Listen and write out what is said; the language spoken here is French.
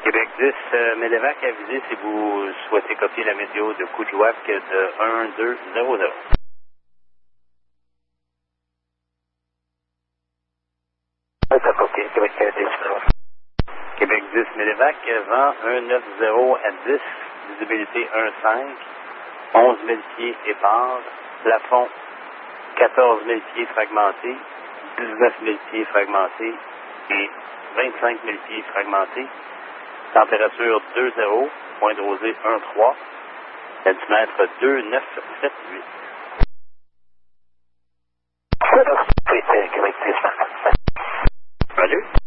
Québec 10, Médevac avisé si vous souhaitez copier la météo de Coudjouac de 1200. Québec 10. Québec 10, Médevac, vent 190 à 10, visibilité 1,5, 11 000 pieds épars, plafond 14 000 pieds fragmentés, 19 000 pieds fragmentés et 25 000 pieds fragmentés. Température 2,0, point de rosée 1,3, centimètre 2,978. Québec 10. Salut.